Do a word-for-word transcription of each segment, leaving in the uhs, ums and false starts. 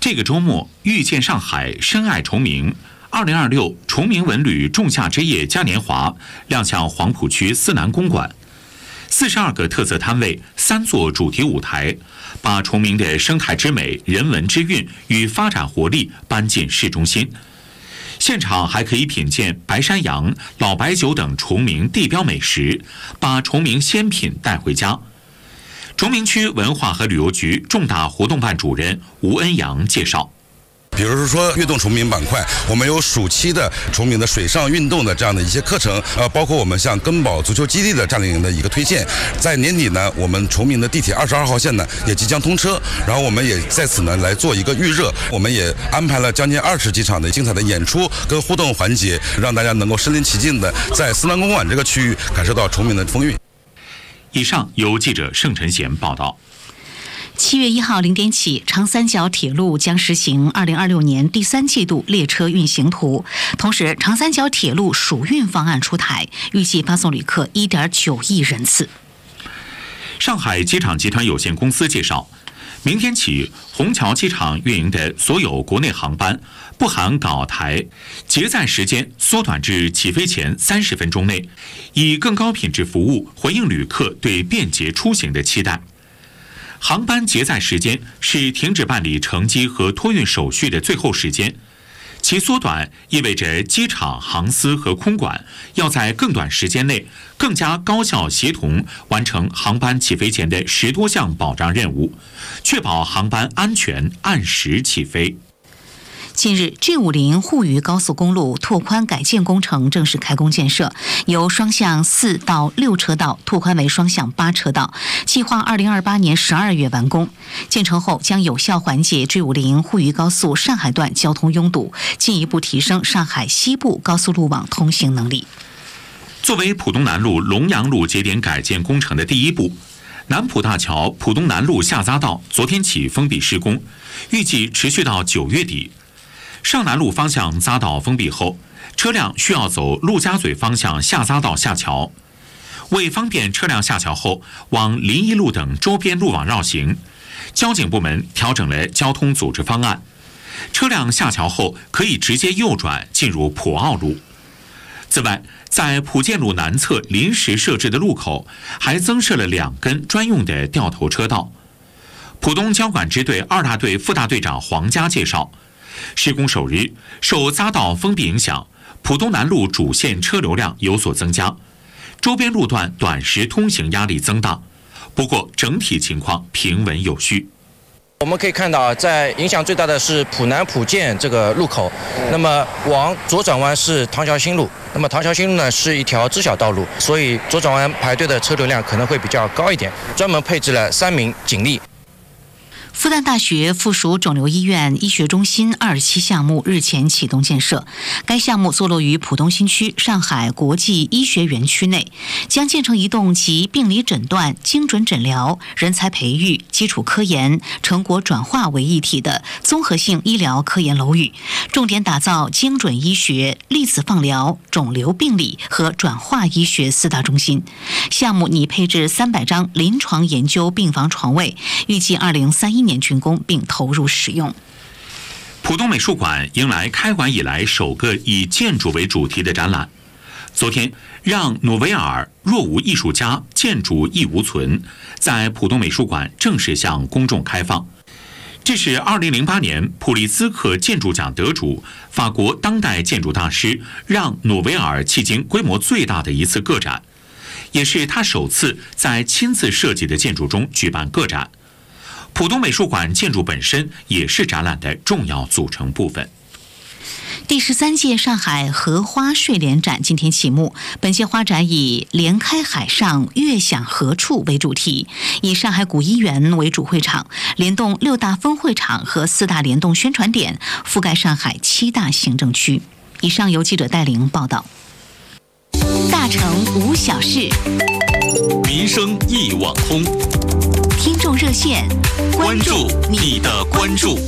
这个周末，遇见上海，深爱崇明。二零二六崇明文旅仲夏之夜嘉年华亮相黄浦区思南公馆，四十二个特色摊位，三座主题舞台，把崇明的生态之美、人文之韵与发展活力搬进市中心。现场还可以品鉴白山羊、老白酒等崇明地标美食，把崇明鲜品带回家。崇明区文化和旅游局重大活动办主任吴恩阳介绍。 比如说跃动崇明板块，我们有暑期的崇明的水上运动的这样的一些课程，呃，包括我们像根宝足球基地的这样的一个推荐。在年底呢，我们崇明的地铁二十二号线呢也即将通车，然后我们也在此呢来做一个预热，我们也安排了将近二十几场的精彩的演出跟互动环节，让大家能够身临其境的在思南公馆这个区域感受到崇明的风韵。 以上由记者盛晨贤报道。 七月一号零点起，长三角铁路将实行二零二六年第三季度列车运行图。同时，长三角铁路暑运方案出台，预计发送旅客一点九亿人次。 上海机场集团有限公司介绍，明天起，虹桥机场运营的所有国内航班，不含港澳台，结载时间缩短至起飞前三十分钟内，以更高品质服务回应旅客对便捷出行的期待。航班结载时间是停止办理乘机和托运手续的最后时间，其缩短意味着机场、航司和空管要在更短时间内更加高效协同完成航班起飞前的十多项保障任务，确保航班安全按时起飞。 近日 G 五零 沪渝高速公路拓宽改建工程正式开工建设，由双向四到六车道拓宽为双向八车道，计划二零二八年十二月完工。建成后将有效缓解 G 五零 沪渝高速上海段交通拥堵，进一步提升上海西部高速路网通行能力。 作为浦东南路龙阳路节点改建工程的第一步，南浦大桥浦东南路下匝道昨天起封闭施工，预计持续到九月底。上南路方向匝道封闭后，车辆需要走陆家嘴方向下匝道下桥。为方便车辆下桥后往临沂路等周边路网绕行，交警部门调整了交通组织方案，车辆下桥后可以直接右转进入浦澳路。此外，在浦建路南侧临时设置的路口还增设了两根专用的掉头车道。浦东交管支队二大队副大队长黄佳介绍，施工首日，受匝道封闭影响，浦东南路主线车流量有所增加，周边路段短时通行压力增大，不过整体情况平稳有序。 我们可以看到，在影响最大的是浦南浦建这个路口，那么往左转弯是唐桥新路，那么唐桥新路呢是一条支小道路，所以左转弯排队的车流量可能会比较高一点，专门配置了三名警力。 复旦大学附属肿瘤医院医学中心二期项目日前启动建设，该项目坐落于浦东新区上海国际医学园区内，将建成一栋集病理诊断、精准诊疗、人才培育、基础科研、成果转化为一体的综合性医疗科研楼宇，重点打造精准医学、粒子放疗、肿瘤病理和转化医学四大中心。项目拟配置三百张临床研究病房床位，预计二零三一年竣工并投入使用。 浦东美术馆迎来开馆以来首个以建筑为主题的展览。昨天，让努维尔若无艺术家，建筑亦无存，在浦东美术馆正式向公众开放。这是二零零八年普利兹克建筑奖得主、法国当代建筑大师让努维尔迄今规模最大的一次个展，也是他首次在亲自设计的建筑中举办个展。浦东美术馆建筑本身也是展览的重要组成部分。 第十三届上海荷花睡莲展今天启幕，本届花展以莲开海上，月享何处为主题，以上海古医园为主会场，联动六大分会场和四大联动宣传点，覆盖上海七大行政区。以上由记者戴玲报道。大城无小事， 民生一网通。 听众热线， 关注你的关注。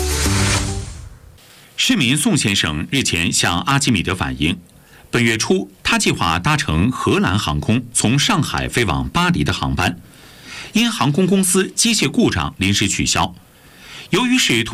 市民宋先生日前向阿基米德反映，本月初他计划搭乘荷兰航空从上海飞往巴黎的航班，因航空公司机械故障临时取消。由于是